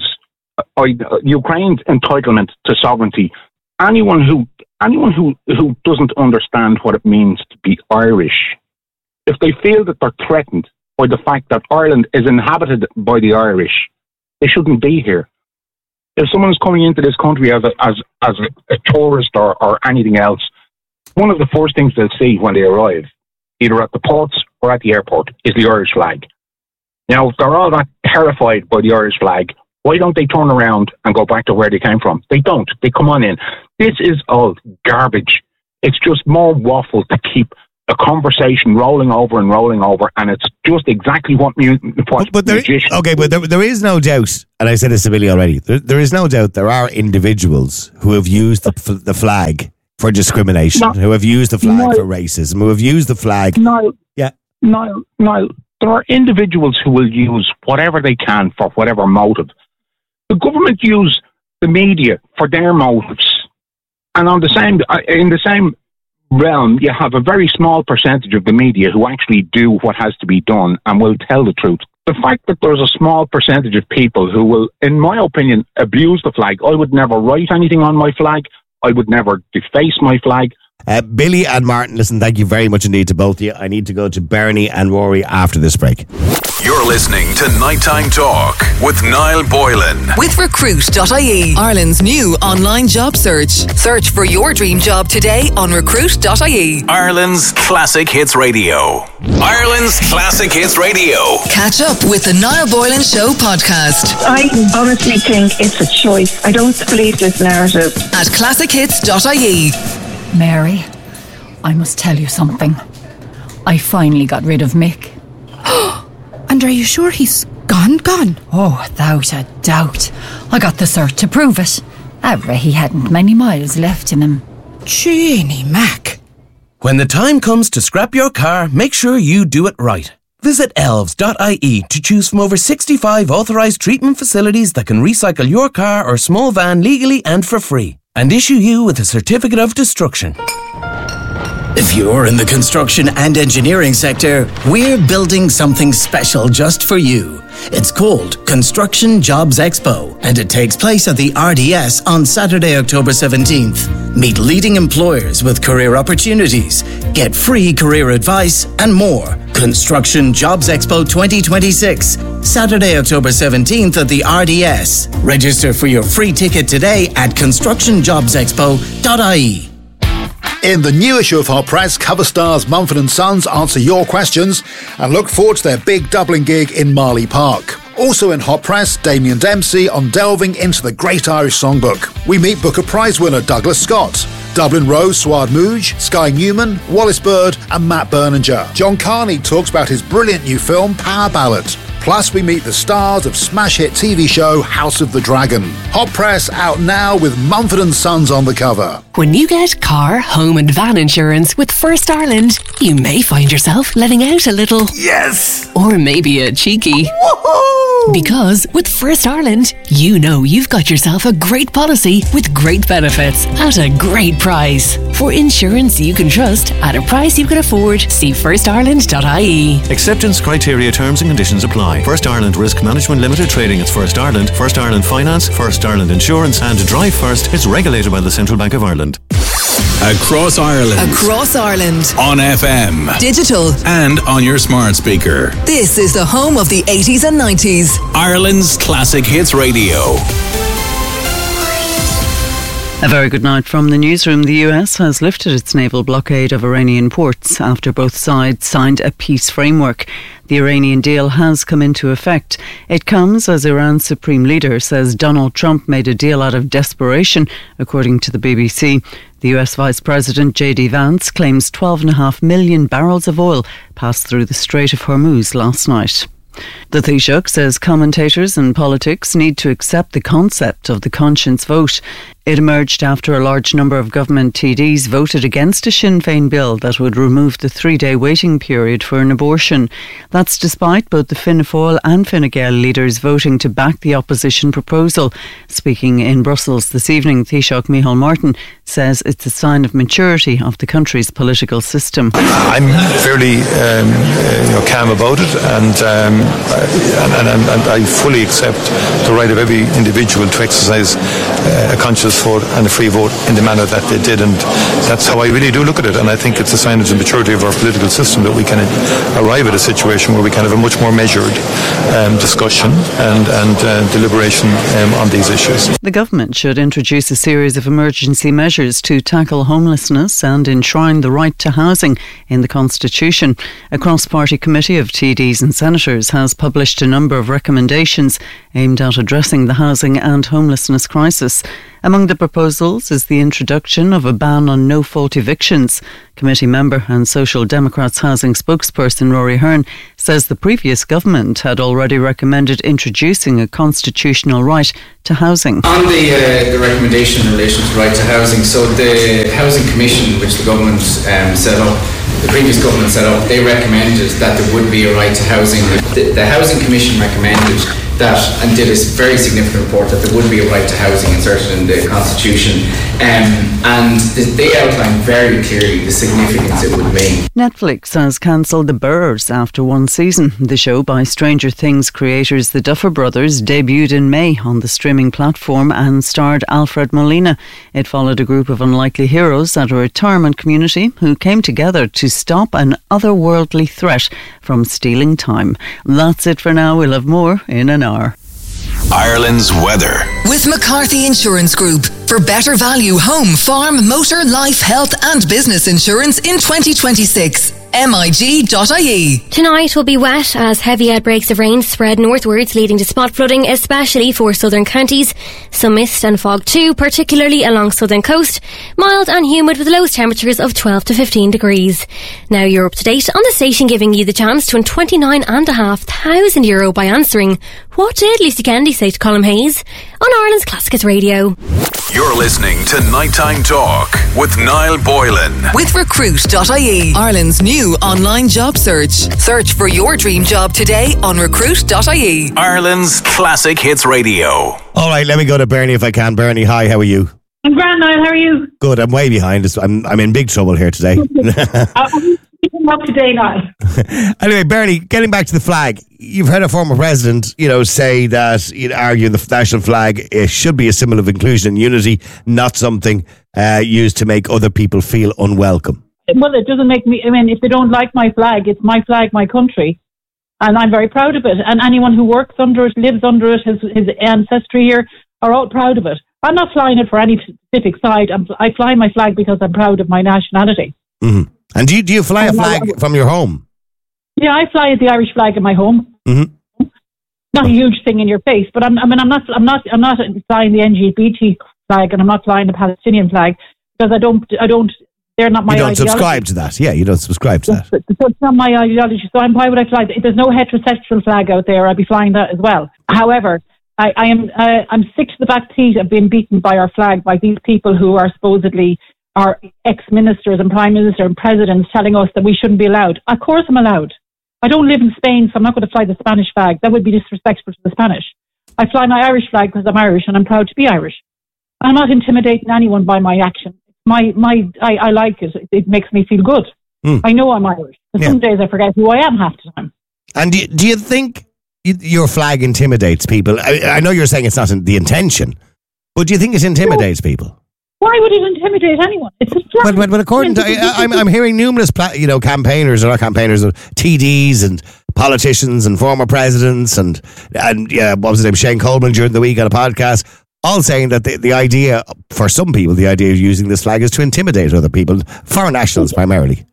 entitlement to sovereignty. Anyone who doesn't understand what it means to be Irish, if they feel that they're threatened by the fact that Ireland is inhabited by the Irish, they shouldn't be here. If someone's coming into this country as a tourist or anything else, one of the first things they'll see when they arrive either at the ports or at the airport, is the Irish flag. Now, if they're all that terrified by the Irish flag, why don't they turn around and go back to where they came from? They don't. They come on in. This is all garbage. It's just more waffle to keep a conversation rolling over, and it's just exactly what magicians... Okay, but there is no doubt, and I said this to Billy already, there is no doubt there are individuals who have used the flag for discrimination, who have used the flag for racism, who have used the flag... Niall, there are individuals who will use whatever they can for whatever motive. The government use the media for their motives. And in the same realm, you have a very small percentage of the media who actually do what has to be done and will tell the truth. The fact that there's a small percentage of people who will, in my opinion, abuse the flag. I would never write anything on my flag. I would never deface my flag. Billy and Martin, listen, thank you very much indeed to both of you. I need to go to Bernie and Rory after this break. You're listening to Nighttime Talk with Niall Boylan. With Recruit.ie, Ireland's new online job search. Search for your dream job today on Recruit.ie. Ireland's Classic Hits Radio. Ireland's Classic Hits Radio. Catch up with the Niall Boylan Show podcast. I honestly think it's a choice. I don't believe this narrative. At ClassicHits.ie. Mary, I must tell you something. I finally got rid of Mick. And are you sure he's gone? Oh, without a doubt. I got the cert to prove it. He hadn't many miles left in him. Jeannie Mac. When the time comes to scrap your car, make sure you do it right. Visit elves.ie to choose from over 65 authorised treatment facilities that can recycle your car or small van legally and for free, and issue you with a certificate of destruction. If you're in the construction and engineering sector, we're building something special just for you. It's called Construction Jobs Expo, and it takes place at the RDS on Saturday, October 17th. Meet leading employers with career opportunities, get free career advice, and more. Construction Jobs Expo 2026, Saturday, October 17th at the RDS. Register for your free ticket today at constructionjobsexpo.ie. In the new issue of Hot Press, cover stars Mumford & Sons answer your questions and look forward to their big Dublin gig in Marley Park. Also in Hot Press, Damien Dempsey on delving into the Great Irish Songbook. We meet Booker Prize winner Douglas Scott, Dublin Rose Suad Mooj, Sky Newman, Wallace Bird and Matt Berninger. John Carney talks about his brilliant new film Power Ballad. Plus, we meet the stars of smash hit TV show House of the Dragon. Hot Press out now with Mumford & Sons on the cover. When you get car, home and van insurance with First Ireland, you may find yourself letting out a little. Yes! Or maybe a cheeky. Woohoo! Because with First Ireland, you know you've got yourself a great policy with great benefits at a great price. For insurance you can trust at a price you can afford, see firstireland.ie. Acceptance criteria, terms and conditions apply. First Ireland Risk Management Limited trading as First Ireland Finance, First Ireland Insurance and Drive First is regulated by the Central Bank of Ireland. Across Ireland. Across Ireland. On FM. Digital. And on your smart speaker. This is the home of the 80s and 90s. Ireland's Classic Hits Radio. A very good night from the newsroom. The US has lifted its naval blockade of Iranian ports after both sides signed a peace framework. The Iranian deal has come into effect. It comes as Iran's supreme leader says Donald Trump made a deal out of desperation, according to the BBC. The US Vice President J.D. Vance claims 12.5 million barrels of oil passed through the Strait of Hormuz last night. The Taoiseach says commentators and politics need to accept the concept of the conscience vote. It emerged after a large number of government TDs voted against a Sinn Féin bill that would remove the 3-day waiting period for an abortion. That's despite both the Fianna Fáil and Fine Gael leaders voting to back the opposition proposal. Speaking in Brussels this evening, Taoiseach Micheál Martin says it's a sign of maturity of the country's political system. I'm fairly calm about it, and I fully accept the right of every individual to exercise a conscious unanimous vote and a free vote in the manner that they did, and that's how I really do look at it. And I think it's a sign of the maturity of our political system that we can arrive at a situation where we can have a much more measured discussion and deliberation on these issues. The government should introduce a series of emergency measures to tackle homelessness and enshrine the right to housing in the Constitution. A cross-party committee of TDs and senators has published a number of recommendations aimed at addressing the housing and homelessness crisis. Among the proposals is the introduction of a ban on no-fault evictions. Committee member and Social Democrats housing spokesperson Rory Hearn says the previous government had already recommended introducing a constitutional right to housing. On the recommendation in relation to right to housing, so the Housing Commission, which the government set up, the previous government set up, they recommended that there would be a right to housing. The Housing Commission recommended that and did a very significant report that there would be a right to housing inserted in the Constitution, and they outlined very clearly the significance it would make. Netflix has cancelled The Burrs after one season. The show by Stranger Things creators the Duffer Brothers debuted in May on the streaming platform and starred Alfred Molina. It followed a group of unlikely heroes at a retirement community who came together to stop an otherworldly threat from stealing time. That's it for now. We'll have more in an hour. Ireland's weather. With McCarthy Insurance Group. For better value home, farm, motor, life, health and business insurance in 2026. MIG.ie. Tonight will be wet as heavy outbreaks of rain spread northwards, leading to spot flooding, especially for southern counties. Some mist and fog too, particularly along southern coast. Mild and humid with lowest temperatures of 12 to 15 degrees. Now you're up to date on the station, giving you the chance to win €29,500 by answering what did Lucy Kennedy say to Colin Hayes on Ireland's Classic Hits Radio. You're listening to Nighttime Talk with Niall Boylan. With Recruit.ie, Ireland's new online job search. Search for your dream job today on Recruit.ie. Ireland's Classic Hits Radio. All right, let me go to Bernie if I can. Bernie, hi, how are you? I'm grand, Niall. How are you? Good, I'm way behind. I'm in big trouble here today. I'm up today, Niall. Anyway, Bernie, getting back to the flag, you've heard a former president, say that argue the national flag should be a symbol of inclusion and unity, not something used to make other people feel unwelcome. Well, it doesn't make me. I mean, if they don't like my flag, it's my flag, my country, and I'm very proud of it. And anyone who works under it, lives under it, his ancestry here, are all proud of it. I'm not flying it for any specific side. I fly my flag because I'm proud of my nationality. Mm-hmm. And do you fly a flag from your home? Yeah, I fly the Irish flag in my home. Mm-hmm. Not a huge thing in your face, but I'm not flying the LGBT flag, and I'm not flying the Palestinian flag because I don't. They're not my ideology. You don't subscribe to that. Yeah, you don't subscribe to that. So it's not my ideology. So why would I fly? There's no heterosexual flag out there. I'd be flying that as well. However, I'm sick to the back teeth of being beaten by our flag by these people who are supposedly our ex-ministers and prime minister and presidents telling us that we shouldn't be allowed. Of course I'm allowed. I don't live in Spain, so I'm not going to fly the Spanish flag. That would be disrespectful to the Spanish. I fly my Irish flag because I'm Irish and I'm proud to be Irish. I'm not intimidating anyone by my action. I like it. It makes me feel good. I know I'm Irish. Some days I forget who I am half the time. And do you think your flag intimidates people? I know you're saying it's not the intention, but do you think it intimidates people? Why would it intimidate anyone? It's a flag. But according to I'm hearing numerous campaigners or not campaigners, TDs and politicians and former presidents and what was his name, Shane Coleman during the week on a podcast, all saying that the idea, for some people, the idea of using this flag is to intimidate other people, foreign nationals primarily.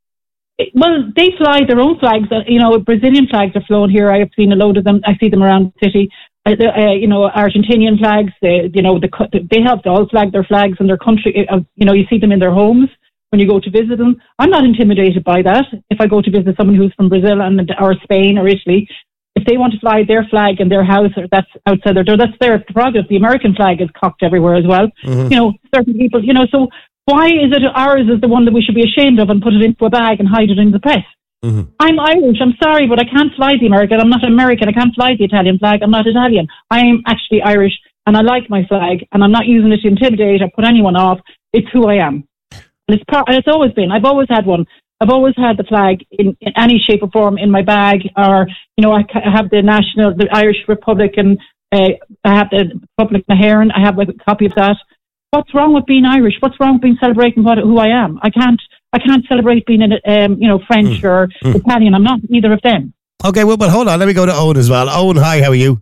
Well, they fly their own flags. Brazilian flags are flown here. I have seen a load of them. I see them around the city. Argentinian flags. They have all flag their flags in their country. You see them in their homes when you go to visit them. I'm not intimidated by that. If I go to visit someone who's from Brazil or Spain or Italy, if they want to fly their flag in their house, or that's outside their door, that's their prerogative. The American flag is cocked everywhere as well. Mm-hmm. Certain people, so why is it ours is the one that we should be ashamed of and put it into a bag and hide it in the press? Mm-hmm. I'm Irish, I'm sorry, but I can't fly the American. I'm not American. I can't fly the Italian flag. I'm not Italian. I am actually Irish, and I like my flag, and I'm not using it to intimidate or put anyone off. It's who I am. And it's always been. I've always had one. I've always had the flag in any shape or form in my bag, or, I have the Irish Republic, and I have the Republic Nahairn. I have a copy of that. What's wrong with being Irish? What's wrong with being celebrating who I am? I can't celebrate being French or Italian. I'm not either of them. Okay, well, hold on. Let me go to Owen as well. Owen, hi, how are you?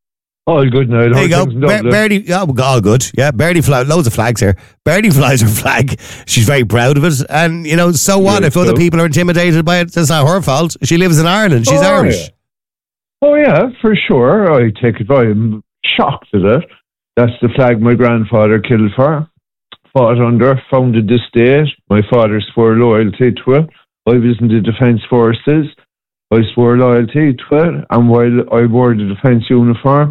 All good now. There you go. Bernie, all good. Yeah, Bernie loads of flags here. Bernie flies her flag. She's very proud of it. And, so what if other people are intimidated by it? That's not her fault. She lives in Ireland. She's Irish. Yeah. Oh, yeah, for sure. I take it. I'm shocked at it. That's the flag my grandfather killed for, fought under, founded the state. My father swore loyalty to it. I was in the Defence Forces. I swore loyalty to it. And while I wore the defence uniform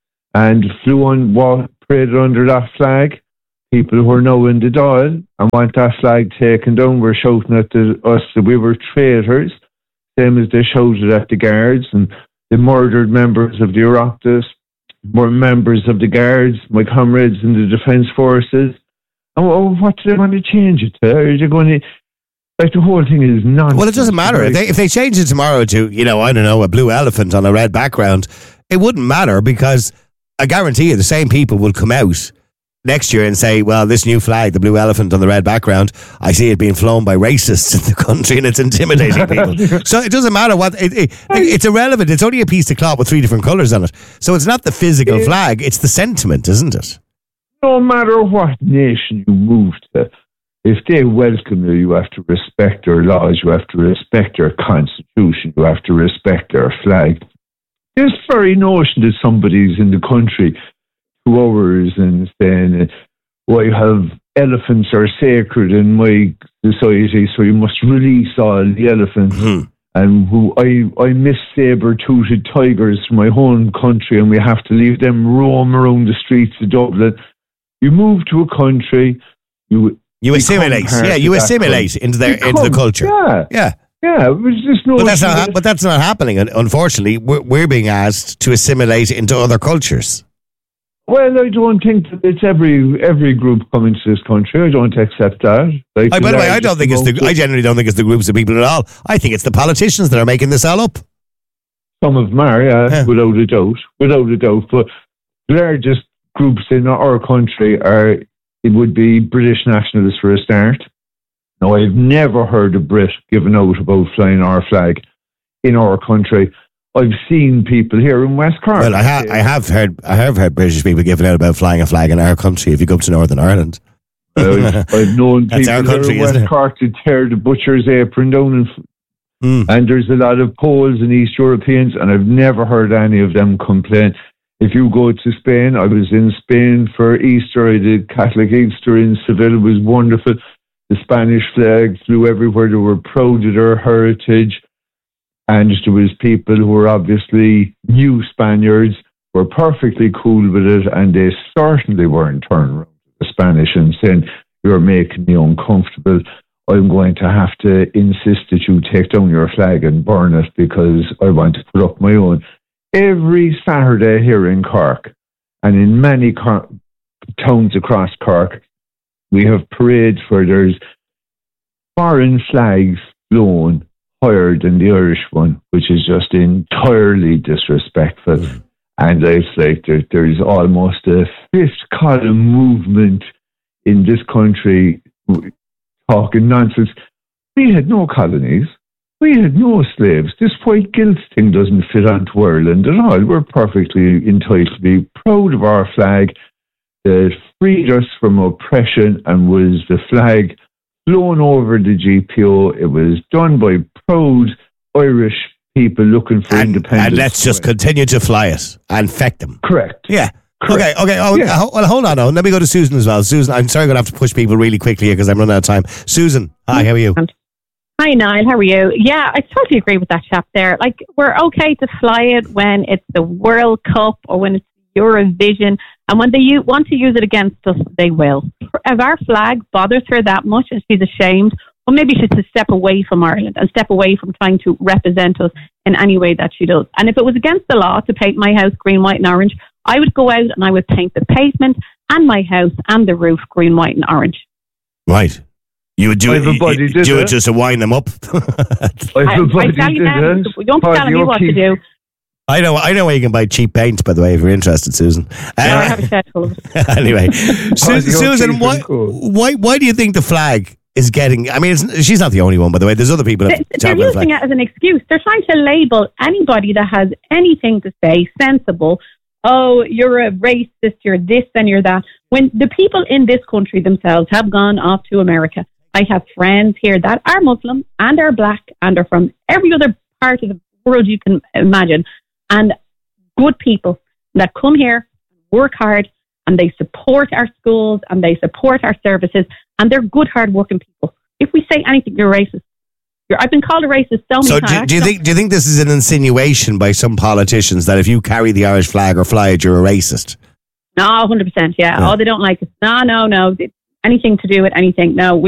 and flew on, paraded under that flag, people who are now in the Dáil and want that flag taken down were shouting at us that we were traitors, same as they shouted at the guards, and they murdered members of the Oireachtas, were members of the guards, my comrades in the Defence Forces. And what do they want to change it to? Are they going to... Like, the whole thing is nonsense. Well, it doesn't matter. If they change it tomorrow to, I don't know, a blue elephant on a red background, it wouldn't matter, because I guarantee you the same people will come out next year and say, well, this new flag, the blue elephant on the red background, I see it being flown by racists in the country and it's intimidating people. So it doesn't matter what, it's irrelevant. It's only a piece of cloth with 3 different colours on it. So it's not the physical flag, it's the sentiment, isn't it? No matter what nation you move to, if they welcome you, you have to respect their laws, you have to respect their constitution, you have to respect their flag. This very notion that somebody's in the country 2 hours and saying, I have elephants are sacred in my society, so you must release all the elephants. And I miss saber-toothed tigers from my home country, and we have to leave them roam around the streets of Dublin. You move to a country, you assimilate. Yeah, you assimilate into the culture. Yeah. Yeah, it was just no. But that's not happening. Unfortunately, we're being asked to assimilate into other cultures. Well, I don't think that it's every group coming to this country. I don't accept that. By the way, I generally don't think it's the groups of people at all. I think it's the politicians that are making this all up. Some of them are, without a doubt. But the largest groups in our country it would be British nationalists for a start. Now, I've never heard a Brit giving out about flying our flag in our country. I've seen people here in West Cork. Well, I have heard British people giving out about flying a flag in our country. If you go up to Northern Ireland, I've known people here in West Cork to tear the butcher's apron down, and there's a lot of Poles and East Europeans, and I've never heard any of them complain. If you go to Spain, I was in Spain for Easter. I did Catholic Easter in Seville. It was wonderful. The Spanish flag flew everywhere. They were proud of their heritage. And there was people who were obviously new Spaniards, were perfectly cool with it, and they certainly weren't turning around to the Spanish and saying, you're making me uncomfortable. I'm going to have to insist that you take down your flag and burn it because I want to put up my own. Every Saturday here in Cork, and in many towns across Cork, we have parades where there's foreign flags flown higher than the Irish one, which is just entirely disrespectful. And it's like there's almost a 5th column movement in this country talking nonsense. We had no colonies. We had no slaves. This white guilt thing doesn't fit onto Ireland at all. We're perfectly entitled to be proud of our flag that freed us from oppression and was the flag flown over the GPO. It was done by proud Irish people looking for independence. And let's just continue to fly it and feck them. Correct. Yeah. Correct. Okay. Well, hold on. Let me go to Susan as well. Susan, I'm sorry I'm going to have to push people really quickly here because I'm running out of time. Susan, hi, how are you? Hi, Niall. How are you? Yeah, I totally agree with that chap there. Like, we're okay to fly it when it's the World Cup or when it's Eurovision, and when they want to use it against us, they will. If our flag bothers her that much and she's ashamed, well, maybe she should step away from Ireland and step away from trying to represent us in any way that she does. And if it was against the law to paint my house green, white and orange, I would go out and I would paint the pavement and my house and the roof green, white and orange. Right. You would do it just to wind them up. I tell you now, don't be telling me what to do. I know where you can buy cheap paint, by the way, if you're interested, Susan. I have a shed full of it. Anyway, Susan, why do you think the flag is getting... I mean, she's not the only one, by the way. There's other people that they're using it as an excuse. They're trying to label anybody that has anything to say sensible. Oh, you're a racist, you're this and you're that. When the people in this country themselves have gone off to America, I have friends here that are Muslim and are black and are from every other part of the world you can imagine. And good people that come here, work hard, and they support our schools and they support our services, and they're good, hard-working people. If we say anything, you're racist. I've been called a racist so many times. Do you think this is an insinuation by some politicians that if you carry the Irish flag or fly it, you're a racist? No, 100%, yeah. Oh, they don't like it. No. Anything to do with anything, no.